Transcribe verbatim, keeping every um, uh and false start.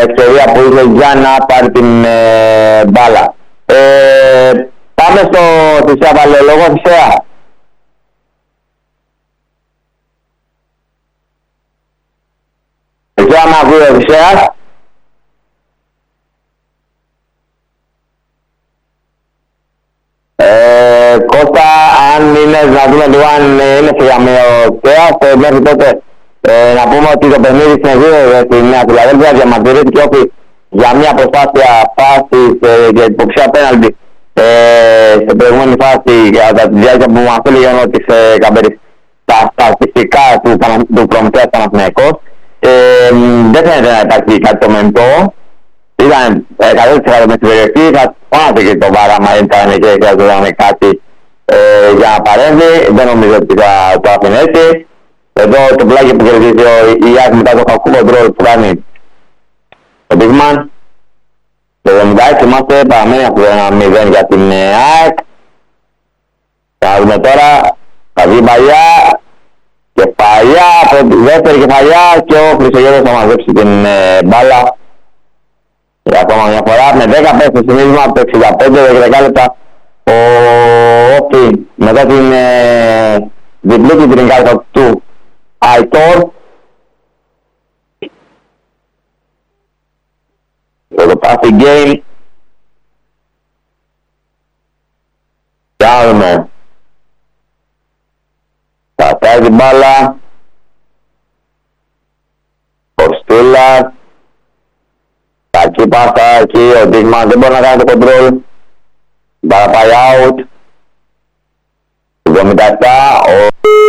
ευκαιρία που είχε για να πάρει την ε, μπάλα. Ε, πάμε στο Θησέα Παλαιολόγο. Θησέα. Θησέα, να ακούει ο Θησέας. Ε, Κώστα, αν είναι να δούμε λίγο αν είναι σε γραμμή ο Θησέας, ε, μέχρι τότε ε, να πούμε ότι το παιχνίδι συνεχίζεται στη Νέα Φιλαδέλφια, διαμαρτυρήθηκε όχι για μια προσπάθεια φάση ε, και υποψία πέναλτι ε, στην προηγούμενη φάση κατά τη διάρκεια που μας έλεγε ότι σε Καμπέρης τα στατιστικά του, του Προμηθέας Παναθηναϊκός. Ε, δεν φαίνεται να υπάρχει κάτι το μεντό. Ήταν εκατό τοις εκατό με στην περιοχή, θα φάνηκε και το βάρα άμα ήταν και χρειαζόταν κάτι ε, για να παρέμβει. Δεν νομίζω ότι θα το άφηνε έτσι. Εδώ το πλάκι που κερδίζει ο Ιάκ μετά το κακό κοντρόλ που κάνει ο Μπίγμαν. Το εβδομήντα έξι είμαστε, παραμένει αυτό ένα μηδέν για την ΑΕΚ. Θα δούμε τώρα, θα βγει παλιά, κεφαλιά, δεύτερη κεφαλιά και ο Χρυσογέρος θα μαζέψει την ε, μπάλα. Για ακόμα μια φορά, με δέκα πέντε στο συνείδημα από το εξήντα πέντε δέκα λεπτά. Ο Όφη μετά την ε, διπλή του την κάρτα του Αϊτόρ. Το passing game. Κάνουμε. Θα πάει την μπάλα. Κορστούλα. Κακή πάσα εκεί, ο Ντίγμαν δεν μπορεί να κάνει το control. Μπάλα πάει out. εβδομήντα επτά, ο